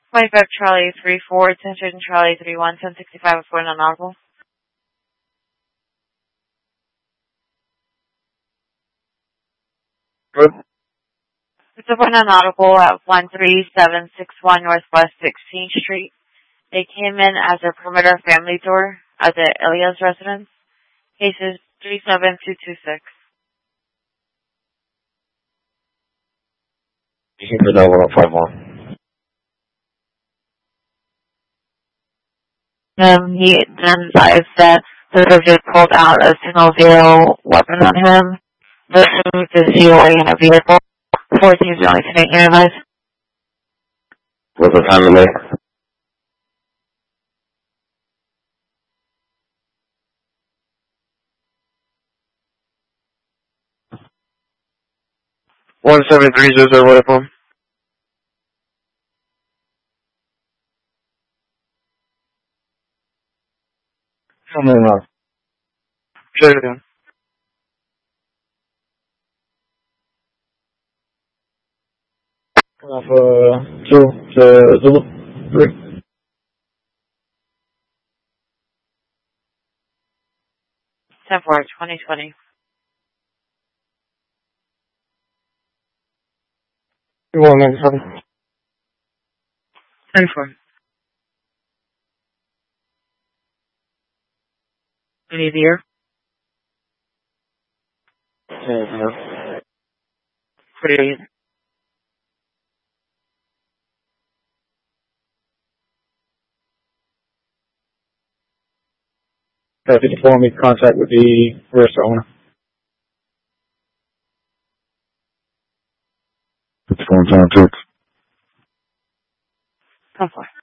25 Charlie 34, 10 Charlie 31, 1065 for non-audible. Good. It's a non-audible at 13761 Northwest 16th Street. They came in as a perimeter family door at the Elias residence. Case is 37226. You can go down 1051. He then advised that the subject pulled out a single-zero weapon on him. The subject is COA in a vehicle. 14 is the only Canadian advice. What's the time today? One 730 what phone? No. Shut it down. Off 2 to Zulu 3. 10-4, 2020. 2197. 10-4. Any deer? 48. Did you form me contact with the register owner? It's 1 time 6. 10-4.